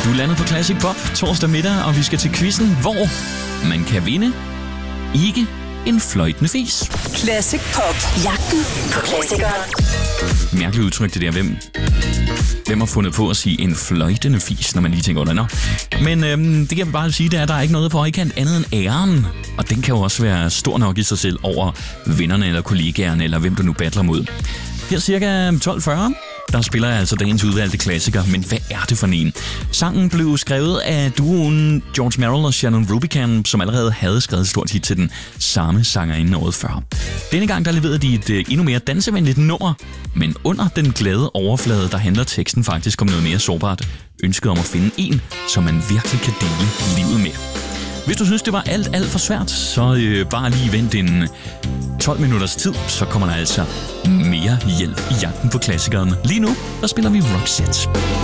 Du er landet på Classic Pop torsdag middag, og vi skal til quizzen, hvor man kan vinde ikke en fløjtende fis. Classic Pop. Jagten på klassikeren. Mærkeligt udtryk det der. Hvem har fundet på at sige en fløjtende fis, når man lige tænker over det? Nå. Men det kan jeg bare sige, det er, at der er ikke noget på højkant andet end æren. Og den kan jo også være stor nok i sig selv over vennerne eller kollegaerne, eller hvem du nu battler mod. Her cirka 12:40. Der spiller jeg altså dagens udvalgte klassiker, men hvad er det for en? Sangen blev skrevet af duoen George Merrill og Shannon Rubicam, som allerede havde skrevet et stort hit til den samme sangerinde året før. Denne gang der leverede de et endnu mere dansevenligt nummer, men under den glade overflade, der handler teksten faktisk om noget mere sårbart. Ønsket om at finde en, som man virkelig kan dele livet med. Hvis du synes, det var alt for svært, så bare lige vent en 12 minutters tid, så kommer der altså mere hjælp i jagten på klassikeren. Lige nu, der spiller vi Roxette.